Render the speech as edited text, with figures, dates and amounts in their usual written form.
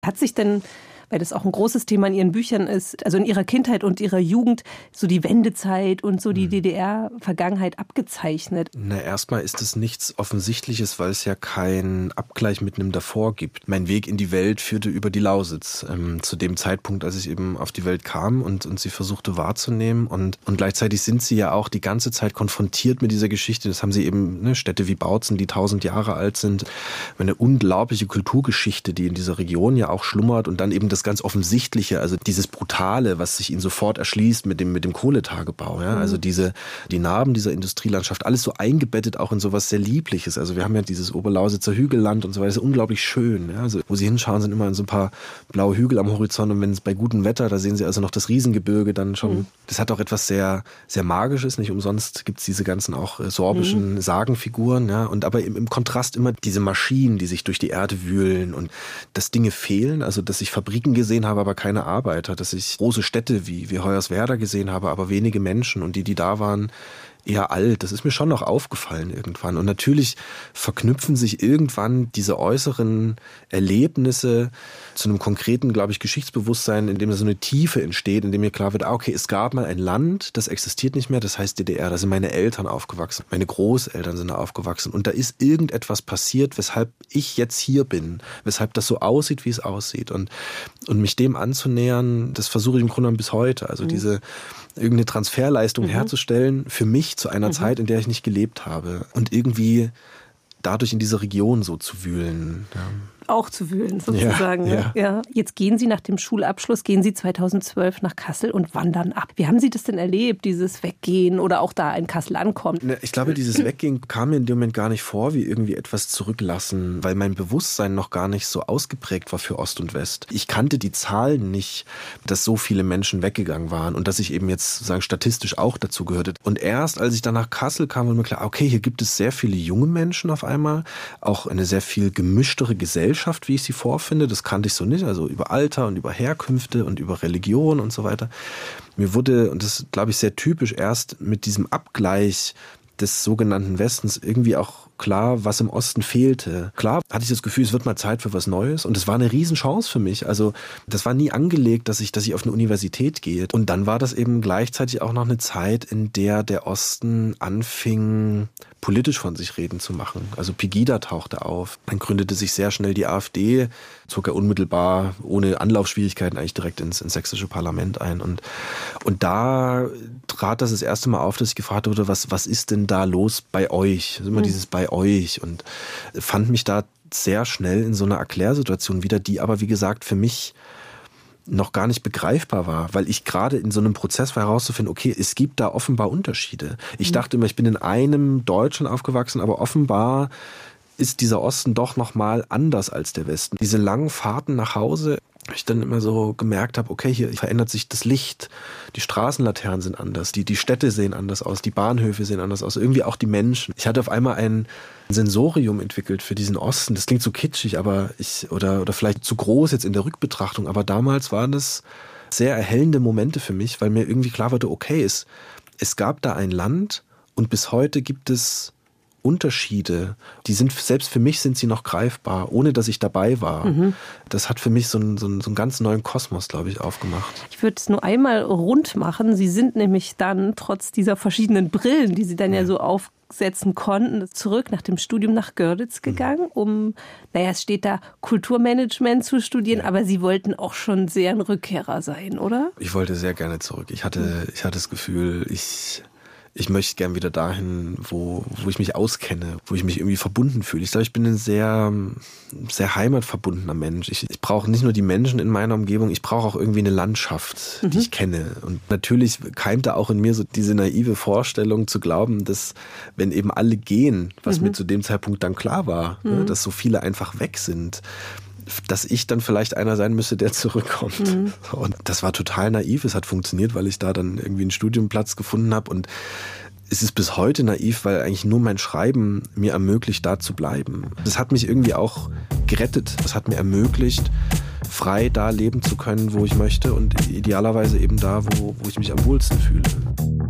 Hat sich denn, weil das auch ein großes Thema in Ihren Büchern ist, also in Ihrer Kindheit und Ihrer Jugend, so die Wendezeit und so die DDR-Vergangenheit abgezeichnet? Erstmal ist es nichts Offensichtliches, weil es ja keinen Abgleich mit einem davor gibt. Mein Weg in die Welt führte über die Lausitz. Zu dem Zeitpunkt, als ich eben auf die Welt kam und sie versuchte wahrzunehmen. Und gleichzeitig sind sie ja auch die ganze Zeit konfrontiert mit dieser Geschichte. Das haben sie eben, Städte wie Bautzen, die 1000 Jahre alt sind. Eine unglaubliche Kulturgeschichte, die in dieser Region ja auch schlummert. Und dann eben das ganz Offensichtliche, also dieses Brutale, was sich ihnen sofort erschließt mit dem Kohletagebau. Ja? Also die Narben dieser Industrielandschaft, alles so eingebettet auch in sowas sehr Liebliches. Also wir haben ja dieses Oberlausitzer Hügelland und so weiter, das ist unglaublich schön. Ja? Also wo sie hinschauen, sind immer so ein paar blaue Hügel am Horizont und wenn es bei gutem Wetter, da sehen sie also noch das Riesengebirge dann schon. Das hat auch etwas sehr, sehr Magisches, nicht umsonst gibt es diese ganzen auch sorbischen Sagenfiguren. Ja? Und aber im Kontrast immer diese Maschinen, die sich durch die Erde wühlen und dass Dinge fehlen, also dass sich Fabriken gesehen habe, aber keine Arbeiter, dass ich große Städte wie Hoyerswerda gesehen habe, aber wenige Menschen und die da waren, eher alt. Das ist mir schon noch aufgefallen irgendwann. Und natürlich verknüpfen sich irgendwann diese äußeren Erlebnisse zu einem konkreten, glaube ich, Geschichtsbewusstsein, in dem so eine Tiefe entsteht, in dem mir klar wird, okay, es gab mal ein Land, das existiert nicht mehr, das heißt DDR. Da sind meine Eltern aufgewachsen, meine Großeltern sind da aufgewachsen. Und da ist irgendetwas passiert, weshalb ich jetzt hier bin, weshalb das so aussieht, wie es aussieht. Und mich dem anzunähern, das versuche ich im Grunde genommen bis heute. Also diese irgendeine Transferleistung herzustellen für mich zu einer Zeit, in der ich nicht gelebt habe. Und irgendwie dadurch in dieser Region so zu wühlen. Ja. Auch zu wühlen, sozusagen. Ja. Jetzt gehen Sie nach dem Schulabschluss, gehen Sie 2012 nach Kassel und wandern ab. Wie haben Sie das denn erlebt, dieses Weggehen oder auch da in Kassel ankommen? Ich glaube, dieses Weggehen kam mir in dem Moment gar nicht vor, wie irgendwie etwas zurücklassen, weil mein Bewusstsein noch gar nicht so ausgeprägt war für Ost und West. Ich kannte die Zahlen nicht, dass so viele Menschen weggegangen waren und dass ich eben jetzt sozusagen statistisch auch dazu gehörte. Und erst als ich dann nach Kassel kam, war mir klar, okay, hier gibt es sehr viele junge Menschen auf einmal, auch eine sehr viel gemischtere Gesellschaft, wie ich sie vorfinde. Das kannte ich so nicht, also über Alter und über Herkünfte und über Religion und so weiter. Mir wurde, und das ist, glaube ich, sehr typisch, erst mit diesem Abgleich des sogenannten Westens irgendwie auch klar, was im Osten fehlte. Klar hatte ich das Gefühl, es wird mal Zeit für was Neues und es war eine Riesenchance für mich. Also das war nie angelegt, dass ich auf eine Universität gehe. Und dann war das eben gleichzeitig auch noch eine Zeit, in der der Osten anfing, politisch von sich reden zu machen. Also Pegida tauchte auf. Dann gründete sich sehr schnell die AfD, zog er unmittelbar ohne Anlaufschwierigkeiten eigentlich direkt ins sächsische Parlament ein. Und da trat das erste Mal auf, dass ich gefragt wurde, was ist denn da los bei euch? Also immer dieses bei euch. Und fand mich da sehr schnell in so einer Erklärsituation wieder, die aber, wie gesagt, für mich noch gar nicht begreifbar war, weil ich gerade in so einem Prozess war herauszufinden, okay, es gibt da offenbar Unterschiede. Ich dachte immer, ich bin in einem Deutschland aufgewachsen, aber offenbar ist dieser Osten doch nochmal anders als der Westen. Diese langen Fahrten nach Hause, ich dann immer so gemerkt habe, okay, hier verändert sich das Licht, die Straßenlaternen sind anders, die Städte sehen anders aus, die Bahnhöfe sehen anders aus, irgendwie auch die Menschen. Ich hatte auf einmal ein Sensorium entwickelt für diesen Osten. Das klingt so kitschig, aber oder vielleicht zu groß jetzt in der Rückbetrachtung, aber damals waren das sehr erhellende Momente für mich, weil mir irgendwie klar wurde, okay, es gab da ein Land und bis heute gibt es Unterschiede, die sind, selbst für mich sind sie noch greifbar, ohne dass ich dabei war. Das hat für mich so einen ganz neuen Kosmos, glaube ich, aufgemacht. Ich würde es nur einmal rund machen. Sie sind nämlich dann, trotz dieser verschiedenen Brillen, die Sie dann ja so aufsetzen konnten, zurück nach dem Studium nach Görlitz gegangen, um, es steht da, Kulturmanagement zu studieren, aber Sie wollten auch schon sehr ein Rückkehrer sein, oder? Ich wollte sehr gerne zurück. Ich hatte das Gefühl, ich möchte gern wieder dahin, wo ich mich auskenne, wo ich mich irgendwie verbunden fühle. Ich glaube, ich bin ein sehr, sehr heimatverbundener Mensch. Ich brauche nicht nur die Menschen in meiner Umgebung, ich brauche auch irgendwie eine Landschaft, die ich kenne. Und natürlich keimte auch in mir so diese naive Vorstellung zu glauben, dass wenn eben alle gehen, was mir zu dem Zeitpunkt dann klar war, dass so viele einfach weg sind, dass ich dann vielleicht einer sein müsste, der zurückkommt. Und das war total naiv. Es hat funktioniert, weil ich da dann irgendwie einen Studienplatz gefunden habe. Und es ist bis heute naiv, weil eigentlich nur mein Schreiben mir ermöglicht, da zu bleiben. Das hat mich irgendwie auch gerettet. Das hat mir ermöglicht, frei da leben zu können, wo ich möchte und idealerweise eben da, wo ich mich am wohlsten fühle.